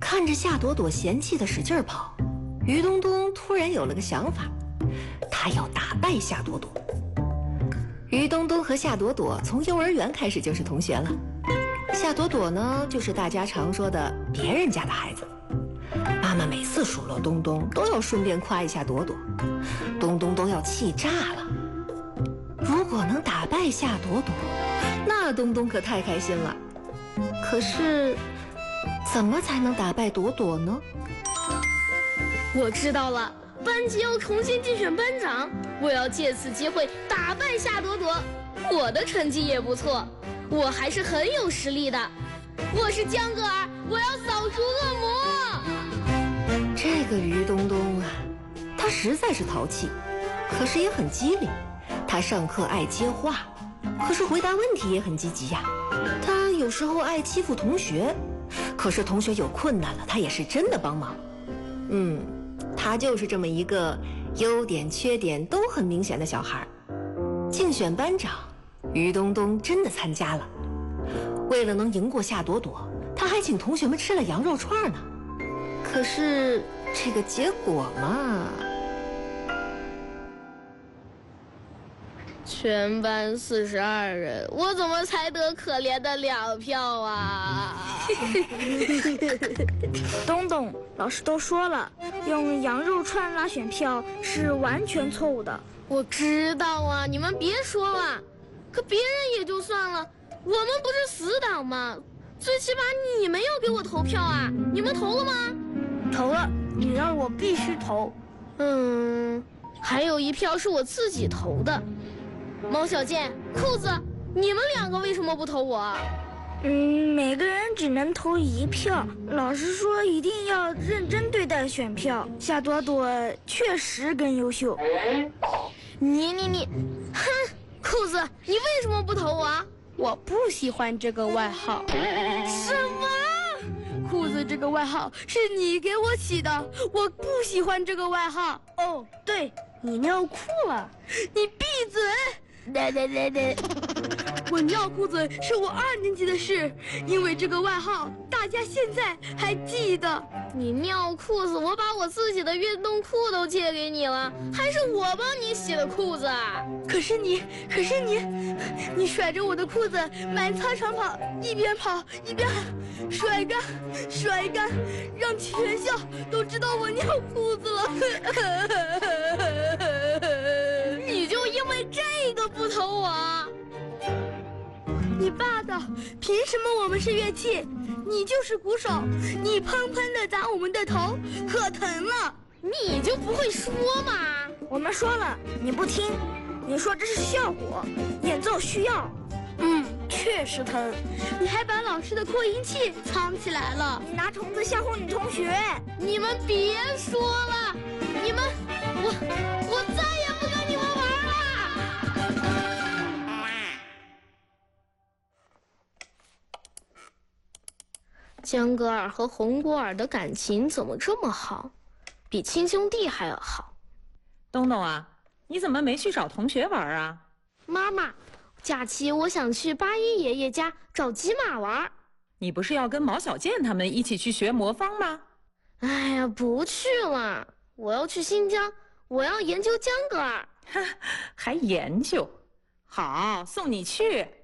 看着夏朵朵嫌弃的使劲跑，于东东突然有了个想法，他要打败夏朵朵。于东东和夏朵朵从幼儿园开始就是同学了。夏朵朵呢，就是大家常说的别人家的孩子。妈妈每次数落东东，都要顺便夸一下朵朵，东东都要气炸了。如果能打败夏朵朵，那东东可太开心了。可是，怎么才能打败朵朵呢？ 我知道了，班级要重新竞选班长，我要借此机会打败夏朵朵。我的成绩也不错，我还是很有实力的。我是江格尔，我要扫除恶魔。 这个于东东啊，他实在是淘气，可是也很机灵。他上课爱接话，可是回答问题也很积极呀。他有时候爱欺负同学，可是同学有困难了，他也是真的帮忙。他就是这么一个优点缺点都很明显的小孩。竞选班长，于东东真的参加了。为了能赢过夏朵朵，他还请同学们吃了羊肉串呢。可是这个结果嘛， 全班42人，我怎么才得可怜的2票啊？ 东东，老师都说了，用羊肉串拉选票是完全错误的。 我知道啊，你们别说了。可别人也就算了，我们不是死党吗？最起码你们要给我投票啊！你们投了吗？ 投了，你让我必须投。 还有1票是我自己投的。毛小健、裤子，你们2个为什么不投我？ 每个人只能投1票。老师说一定要认真对待选票。夏朵朵确实更优秀。 你，哼！裤子，你为什么不投我？ 我不喜欢这个外号。 什么？ 裤子这个外号是你给我起的，我不喜欢这个外号。 哦，对，你尿裤了。 你闭嘴！我尿裤子是我2年级的事，因为这个外号大家现在还记得。 你尿裤子，我把我自己的运动裤都借给你了，还是我帮你洗的裤子啊？ 可是你甩着我的裤子满操场跑，一边跑一边甩干，让全校都知道我尿裤子了。 你就因为这个不投我？ 你霸道！凭什么我们是乐器，你就是鼓手？你砰砰地砸我们的头，可疼了！ 你就不会说吗？ 我们说了，你不听。你说这是效果，演奏需要。确实疼。 你还把老师的扩音器藏起来了。 你拿虫子吓唬女同学。 你们别说了，你们，我再也不跟你们玩了。江格尔和洪果尔的感情怎么这么好，比亲兄弟还要好？ 东东啊，你怎么没去找同学玩啊？ 妈妈，假期我想去八一爷爷家找吉马玩。 你不是要跟毛小健他们一起去学魔方吗？ 哎呀，不去了，我要去新疆，我要研究江格尔。 还研究？好，送你去。